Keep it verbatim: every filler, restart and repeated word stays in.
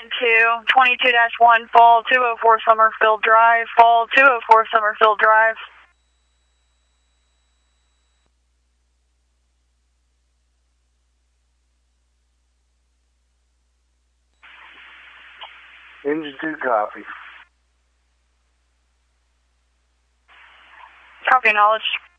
two, twenty-two dash one, fall two oh four Summerfield Drive, fall two oh four Summerfield Drive. Engine two, copy. Copy, knowledge.